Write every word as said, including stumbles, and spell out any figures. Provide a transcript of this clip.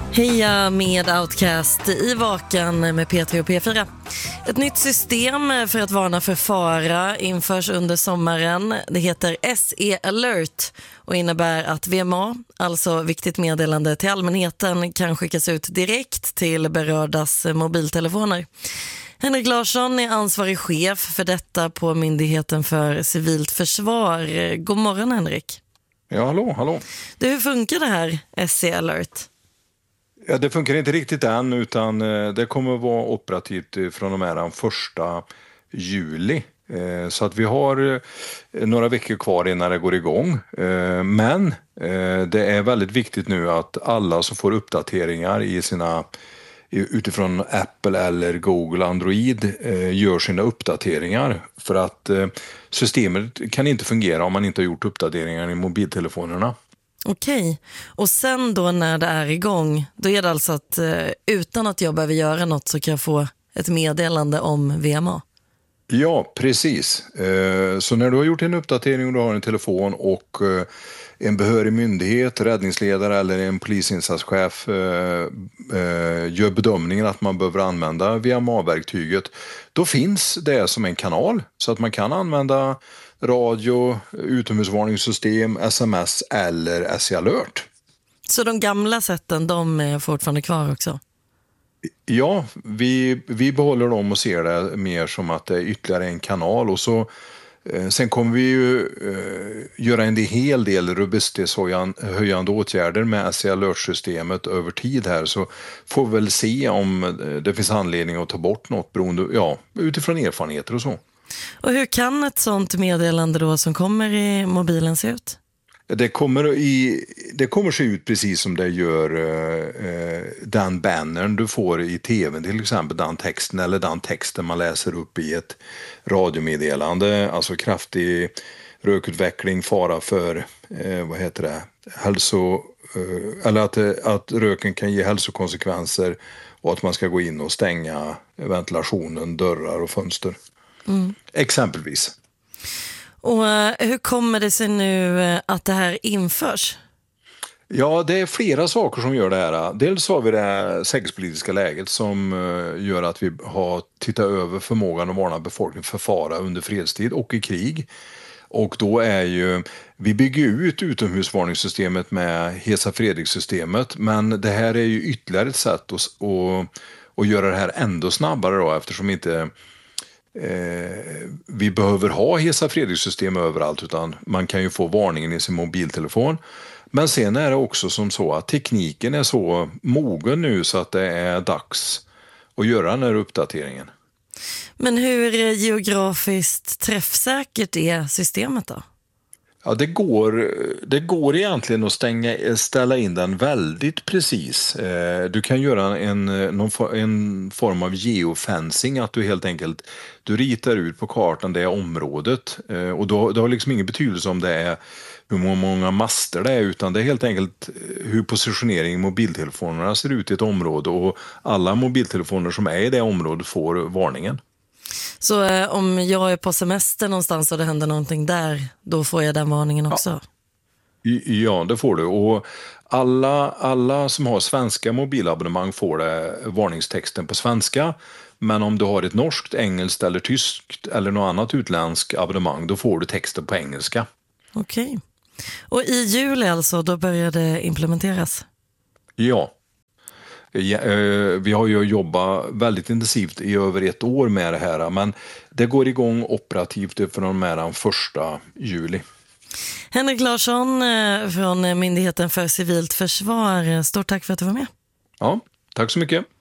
Heja med Outcast i Vakan med P tre och P fyra. Ett nytt system för att varna för fara införs under sommaren. Det heter S E Alert och innebär att V M A, alltså viktigt meddelande till allmänheten, kan skickas ut direkt till berördas mobiltelefoner. Henrik Larsson är ansvarig chef för detta på Myndigheten för civilt försvar. God morgon, Henrik. Ja, hallå, hallå. Du, hur funkar det här S E Alert? Ja, det funkar inte riktigt än, utan det kommer att vara operativt från och med den första juli. Så att vi har några veckor kvar innan det går igång. Men det är väldigt viktigt nu att alla som får uppdateringar i sina, utifrån Apple eller Google Android gör sina uppdateringar. För att systemet kan inte fungera om man inte har gjort uppdateringar i mobiltelefonerna. Okej, och sen då när det är igång, då är det alltså att eh, utan att jag behöver göra något så kan jag få ett meddelande om V M A? Ja, precis. Eh, så när du har gjort en uppdatering och du har en telefon och eh, en behörig myndighet, räddningsledare eller en polisinsatschef eh, eh, gör bedömningen att man behöver använda V M A-verktyget, då finns det som en kanal så att man kan använda radio, utomhusvarningssystem, sms eller S E Alert. Så de gamla sätten, de är fortfarande kvar också? Ja, vi, vi behåller dem och ser det mer som att det är ytterligare en kanal. Och så, eh, sen kommer vi ju eh, göra en hel del robusthetshöjande åtgärder med S E Alert-systemet över tid här. Så får vi väl se om det finns anledning att ta bort något beroende, ja, utifrån erfarenheter och så. Och hur kan ett sånt meddelande då som kommer i mobilen se ut? Det kommer, i, det kommer se ut precis som det gör eh, den bannern du får i tvn, till exempel den texten eller den texten man läser upp i ett radiomeddelande. Alltså kraftig rökutveckling, fara för eh, vad heter det, hälso, eh, eller att, att röken kan ge hälsokonsekvenser och att man ska gå in och stänga ventilationen, dörrar och fönster. Mm. Exempelvis. Och hur kommer det sig nu att det här införs? Ja, det är flera saker som gör det här. Dels har vi det här säkerhetspolitiska läget som gör att vi har tittat över förmågan att varna befolkningen för fara under fredstid och i krig. Och då är ju, vi bygger ut utomhusvarningssystemet med Hesa Fredrik-systemet, men det här är ju ytterligare ett sätt att, att, att göra det här ändå snabbare då, eftersom inte Eh, vi behöver ha Hesa Fredrik-system överallt, utan man kan ju få varningen i sin mobiltelefon. Men sen är det också som så att tekniken är så mogen nu så att det är dags att göra den här uppdateringen. Men hur geografiskt träffsäkert är systemet då? Ja, det går, det går egentligen att stänga, ställa in den väldigt precis. Du kan göra en, någon, en form av geofencing, att du helt enkelt du ritar ut på kartan det området. Och då, det har liksom ingen betydelse om det är hur många master det är, utan det är helt enkelt hur positionering i mobiltelefonerna ser ut i ett område, och alla mobiltelefoner som är i det området får varningen. Så eh, om jag är på semester någonstans och det händer någonting där, då får jag den varningen också? Ja, ja, det får du. Och alla, alla som har svenska mobilabonnemang får det, varningstexten på svenska. Men om du har ett norskt, engelskt eller tyskt eller något annat utländsk abonnemang, då får du texten på engelska. Okej. Och i juli alltså, då börjar det implementeras? Ja. Ja, vi har ju jobbat väldigt intensivt i över ett år med det här, men det går igång operativt från och med den första juli. Henrik Larsson från Myndigheten för civilt försvar, stort tack för att du var med. Ja, tack så mycket.